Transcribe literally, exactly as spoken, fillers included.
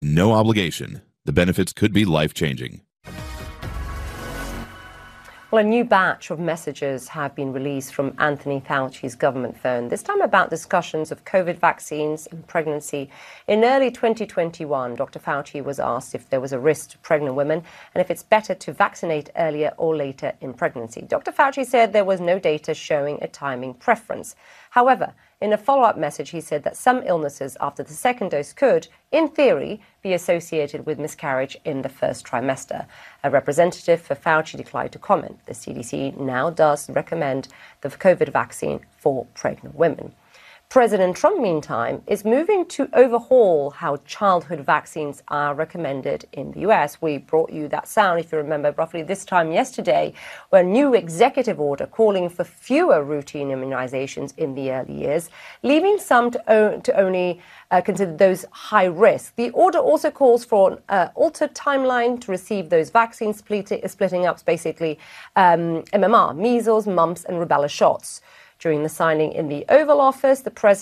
no obligation. The benefits could be life-changing. Well, a new batch of messages have been released from Anthony Fauci's government phone, this time about discussions of COVID vaccines and pregnancy. In early twenty twenty-one, Doctor Fauci was asked if there was a risk to pregnant women and if it's better to vaccinate earlier or later in pregnancy. Doctor Fauci said there was no data showing a timing preference. However, in a follow-up message, he said that some illnesses after the second dose could, in theory, be associated with miscarriage in the first trimester. A representative for Fauci declined to comment. The C D C now does recommend the COVID vaccine for pregnant women. President Trump, meantime, is moving to overhaul how childhood vaccines are recommended in the U S. We brought you that sound, if you remember, roughly this time yesterday, where a new executive order calling for fewer routine immunizations in the early years, leaving some to, o- to only uh, consider those high risk. The order also calls for an uh, altered timeline to receive those vaccines, split- splitting up basically um, M M R, measles, mumps, and rubella shots. During the signing in the Oval Office, the president